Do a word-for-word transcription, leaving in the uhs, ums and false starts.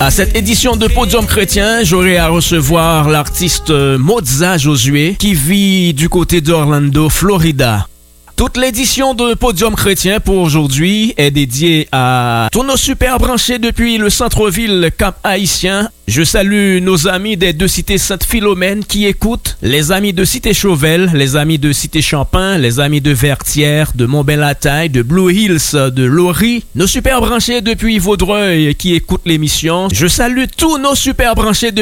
À cette édition de Podium Chrétien, j'aurai à recevoir l'artiste Moza Josué qui vit du côté d'Orlando, Florida. Toute l'édition de Podium Chrétien pour aujourd'hui est dédiée à tous nos super branchés depuis le centre-ville Cap-Haïtien. Je salue nos amis des deux cités Sainte-Philomène qui écoutent, les amis de Cité Chauvel, les amis de Cité Champin, les amis de Vertières, de Mont-Bel-Lataille, de Blue Hills, de Laurie, nos super branchés depuis Vaudreuil qui écoutent l'émission. Je salue tous nos super branchés de